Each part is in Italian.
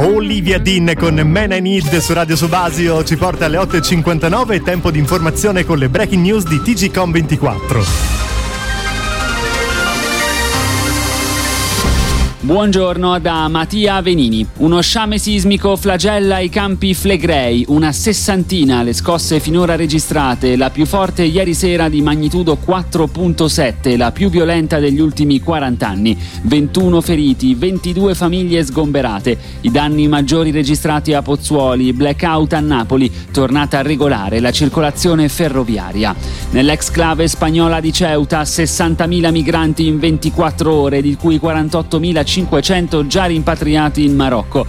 Olivia Dean con Man I Need su Radio Subasio ci porta alle 8.59, tempo di informazione con le breaking news di TGcom24. Buongiorno da Mattia Venini. Uno sciame sismico flagella i Campi Flegrei, una sessantina le scosse finora registrate, la più forte ieri sera di magnitudo 4.7, la più violenta degli ultimi 40 anni. 21 feriti, 22 famiglie sgomberate. I danni maggiori registrati a Pozzuoli, blackout a Napoli, tornata regolare la circolazione ferroviaria. Nell'exclave spagnola di Ceuta 60.000 migranti in 24 ore, di cui 48.500 già rimpatriati in Marocco,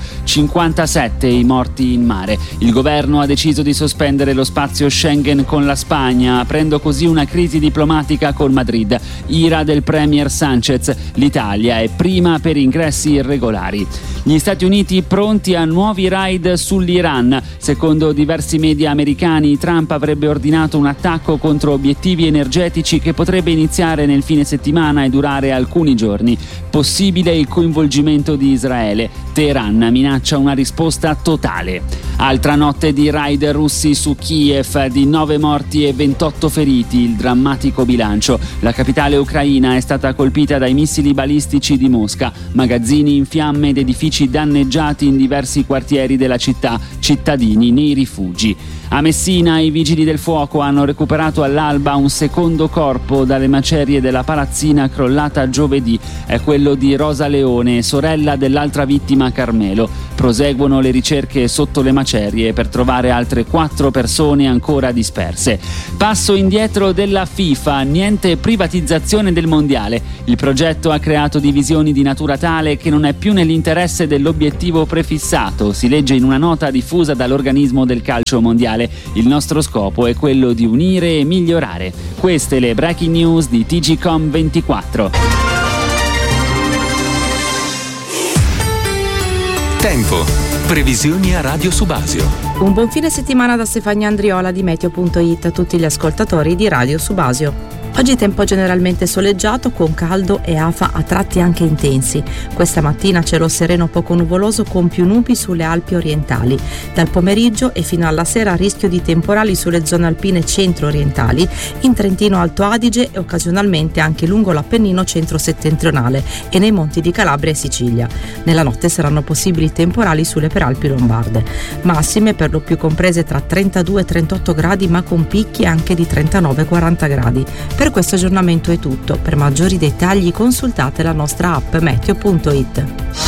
57 i morti in mare. Il governo ha deciso di sospendere lo spazio Schengen con la Spagna, aprendo così una crisi diplomatica con Madrid. Ira del premier Sanchez, l'Italia è prima per ingressi irregolari. Gli Stati Uniti pronti a nuovi raid sull'Iran. Secondo diversi media americani, Trump avrebbe ordinato un attacco contro obiettivi energetici che potrebbe iniziare nel fine settimana e durare alcuni giorni. Possibile il coinvolgimento di Israele. Teheran minaccia una risposta totale. Altra notte di raid russi su Kiev, di 9 morti e 28 feriti, il drammatico bilancio. La capitale ucraina è stata colpita dai missili balistici di Mosca, magazzini in fiamme ed edifici danneggiati in diversi quartieri della città, cittadini nei rifugi. A Messina i vigili del fuoco hanno recuperato all'alba un secondo corpo dalle macerie della palazzina crollata giovedì. È quello di Rosa Leone, sorella dell'altra vittima Carmelo. Proseguono le ricerche sotto le macerie per trovare altre 4 persone ancora disperse. Passo indietro della FIFA, niente privatizzazione del mondiale. Il progetto ha creato divisioni di natura tale che non è più nell'interesse dell'obiettivo prefissato, si legge in una nota diffusa dall'organismo del calcio mondiale. Il nostro scopo è quello di unire e migliorare. Queste le breaking news di TGcom24. Tempo. Previsioni a Radio Subasio. Un buon fine settimana da Stefania Andriola di Meteo.it a tutti gli ascoltatori di Radio Subasio. Oggi tempo generalmente soleggiato con caldo e afa a tratti anche intensi. Questa mattina cielo sereno poco nuvoloso con più nubi sulle Alpi orientali. Dal pomeriggio e fino alla sera rischio di temporali sulle zone alpine centro-orientali, in Trentino Alto Adige e occasionalmente anche lungo l'Appennino centro-settentrionale e nei monti di Calabria e Sicilia. Nella notte saranno possibili temporali sulle Prealpi lombarde. Massime per lo più comprese tra 32 e 38 gradi ma con picchi anche di 39-40 gradi. Per questo aggiornamento è tutto. Per maggiori dettagli consultate la nostra app Meteo.it.